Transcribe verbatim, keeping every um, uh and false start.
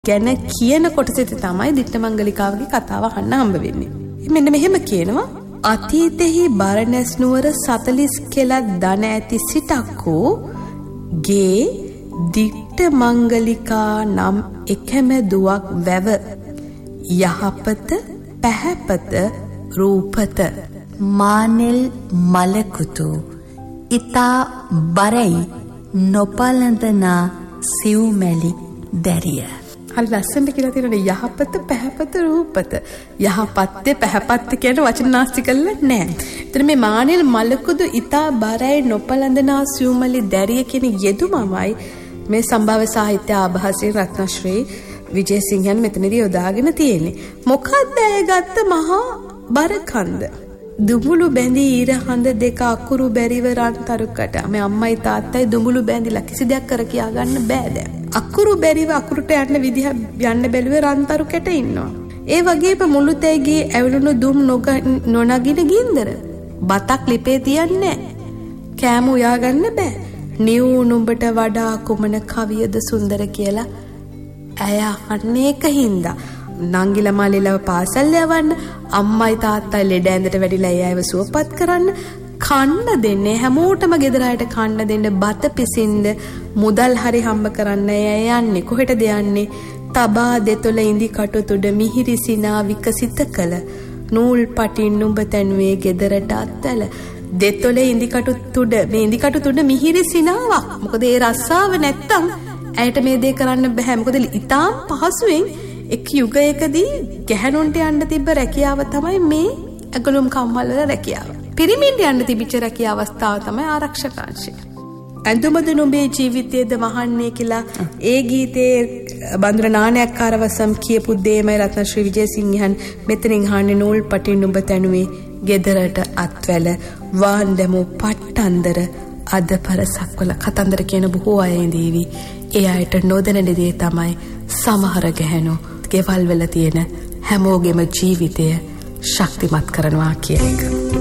ගැන කියන කොටසෙත් තමයි දිට්ඨමංගලිකාවගේ කතාව අහන්න හම්බ වෙන්නේ. මෙන්න මෙහෙම කියනවා අතීතෙහි බරණැස් නුවර සතලිස් කෙලක් දන ඇති සිටක්කෝ ගේ දිට්ඨමංගලිකා නම් එකම දුවක් වැව යහපත පැහැපත රූපත මානෙල් මලකුතු ඉතා බරයි නොපලඳනා සිව්මැලි දැරිය. හරි ලස්සනට කියලා තියෙනවා යහපත පැහැපත රූපත. යහපත්te පැහැපත්te කියන වචන නාස්ති කරලා නැහැ. එතන මේ මානෙල් මලකුදු ඉතා බරයි නොපලඳනා සිව්මැලි දැරිය කියන යෙදුමමයි මේ සම්භාව්‍ය සාහිත්‍ය ආභාසයෙන් රත්නශ්‍රී විජේසිංහන් මෙතනදී යොදාගෙන තියෙන්නේ. මොකක්ද ඒ ගත්ත මහා බරකන්ද? දුඹුලු බැඳි ඊර හඳ දෙක අකුරු බැරිව රන්තරුකට. මේ අම්මයි තාත්තයි දුඹුලු බැඳිලා කිසි දෙයක් කර කියා ගන්න බෑ දැන්. අකුරු බැරිව අකුරට යන්න විදිහ යන්න බැලුවේ රන්තරුකට ඉන්නවා. ඒ වගේම මුළු තැගේ ඇවිලුණු දුම් නොනගින ගින්දර. බතක් ලිපේ තියන්නේ කෑම උයා ගන්න බෑ. නිව් නුඹට වඩා කුමන කවියද සුන්දර කියලා ඇය අනේක හින්දා නංගිලා මාලිලව පාසල් යවන්න අම්මයි තාත්තයි ලෙඩ ඇඳට වැඩිලා ඒ අයව සුවපත් කරන්න කන්න දෙන්නේ හැමෝටම ගෙදර අයට කන්න දෙන්න බත පිසින්න මුදල් හරි හම්බ කරන්න එය යන්නේ කොහෙටද යන්නේ තබා දෙතොල ඉඳි කටු තුඩ මිහිරි සිනා විකසිත කළ නූල් පටින් නුඹ තැන්වේ ගෙදරට අත්තල දෙතොලේ ඉඳි කටු තුඩ මේ ඉඳි කටු තුඩ මිහිරි සිනාවක් මොකද ඒ රස්සාව නැත්තම් ඇයට මේ දේ කරන්න බෑ මොකද ඉතාම පහසුවෙන් එක් යුගයකදී ගැහණුන්ට යන්න තිබ්බ රැකියාව තමයි මේ ඇගලුම් කම්මල් වල රැකියාව. පිරිමින්ට යන්න තිබිච්ච රැකියාව අවස්ථාව තමයි ආරක්ෂකාංශය. ඇඳුමද නුඹේ ජීවිතයේද වහන්නේ කියලා ඒ ගීතයේ බඳුර නානයක්කාරවසම් කියපු දෙයමයි රත්නශ්‍රී විජේසිංහන් මෙතනින් අහන්නේ නූල් පටින් නුඹ තැනුවේ ගෙදරට අත්වැල වාන් දැමූ පට්ටන්දර අද පරසක් වල කතන්දර කියන බොහෝ අය ඉඳීවි. ඒ අයට නොදැනෙන දේ තමයි සමහර ගැහැණු ගෙවල් වල තියෙන හැමෝගෙම ජීවිතය ශක්තිමත් කරනවා කියන එක.